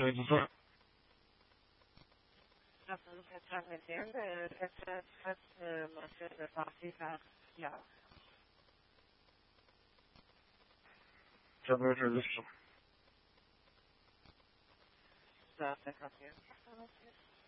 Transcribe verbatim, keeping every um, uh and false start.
Eso Dat is het transmitteren, het, het, het, het, het passief, ja. ya no es realizo. Dat is het passief.